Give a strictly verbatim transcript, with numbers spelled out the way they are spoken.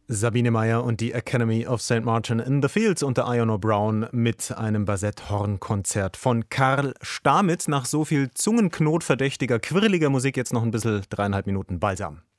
Sabine Meyer und die Academy of Saint Martin in the Fields unter Ian O'Brien mit einem Bassett-Horn-Konzert von Karl Stamitz. Nach so viel Zungenknot verdächtiger, quirliger Musik jetzt noch ein bisschen dreieinhalb Minuten Balsam.